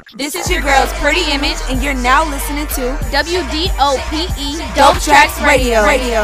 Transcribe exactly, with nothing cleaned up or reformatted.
This is your girl's Pretty Image, and you're now listening to W D O P E Dope Tracks Radio. Radio.